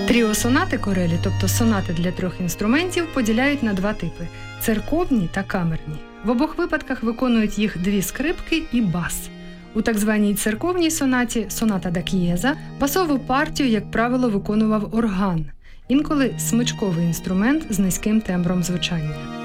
Тріосонати Корелі, тобто сонати для 3 інструментів, поділяють на 2 типи – церковні та камерні. В обох випадках виконують їх 2 скрипки і бас. У так званій церковній сонаті, соната да К'єза, басову партію, як правило, виконував орган, інколи смичковий інструмент з низьким тембром звучання.